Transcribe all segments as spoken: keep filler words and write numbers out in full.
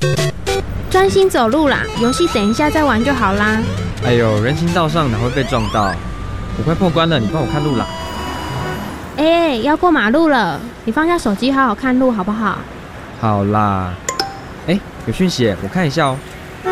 专心走路啦，游戏等一下再玩就好啦。 哎呦，人行道上哪会被撞到？我快破关了，你帮我看路啦。 哎、欸，要过马路了，你放下手机好好看路好不好？ 好啦。哎、欸，有讯息耶，我看一下哦。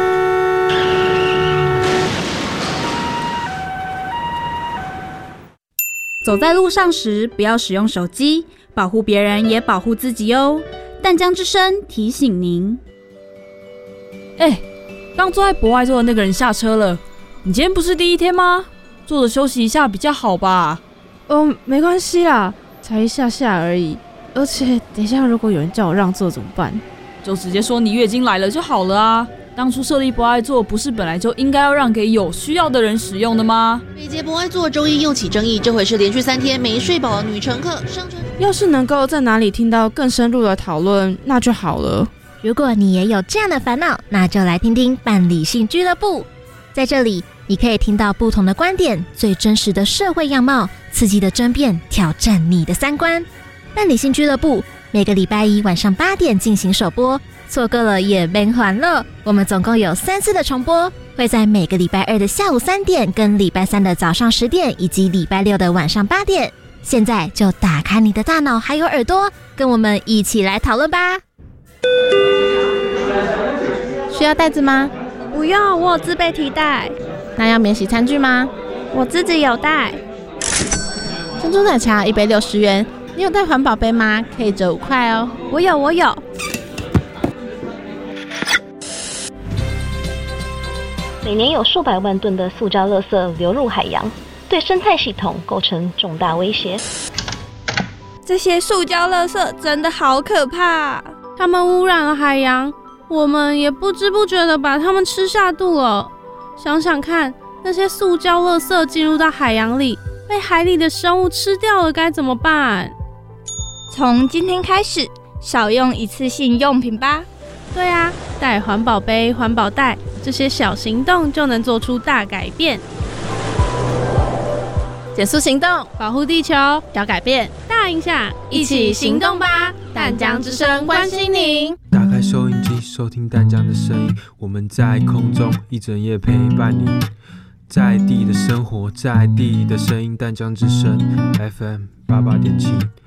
走在路上时，不要使用手机，保护别人也保护自己哦。淡江之声提醒您。 哎、欸，刚坐在博爱座的那个人下车了。你今天不是第一天吗？坐着休息一下比较好吧？ 哦，没关系啦，才一下下而已。而且等一下如果有人叫我让座怎么办？ 就直接说你月经来了就好了啊。当初设立博爱座不是本来就应该要让给有需要的人使用的吗？ 北捷博爱座周一又起争议，这回是连续三天没睡饱的女乘客上车。 要是能够在哪里听到更深入的讨论，那就好了。 如果你也有这样的烦恼，那就来听听伴理性俱乐部。在这里，你可以听到不同的观点，最真实的社会样貌，刺激的争辩，挑战你的三观。伴理性俱乐部每个礼拜一晚上八点进行首播，错过了也没还了。我们总共有三次的重播，会在每个礼拜二的下午三点、跟礼拜三的早上十点，以及礼拜六的晚上八点。现在就打开你的大脑还有耳朵，跟我们一起来讨论吧。 需要袋子吗？ 不用，我有自备提袋。 那要免洗餐具吗？ 我自己有带。 珍珠奶茶一杯六十元，你有带环保杯吗？可以折五块哦。 我有，我有。 每年有数百万吨的塑胶垃圾流入海洋，对生态系统构成重大威胁。 这些塑胶垃圾真的好可怕， 它们污染了海洋，我们也不知不觉的把它们吃下肚了。想想看，那些塑胶垃圾进入到海洋里，被海里的生物吃掉了，该怎么办？ 从今天开始，少用一次性用品吧。 对啊，带环保杯、环保袋，这些小行动就能做出大改变。 减速行动， 保护地球， 小改变， 大影响， 一起行动吧！淡江之声关心您。 打开收音机，收听淡江的声音，我们在空中一整夜陪伴你，在地的生活，在地的声音，淡江之声 F M 八八点七。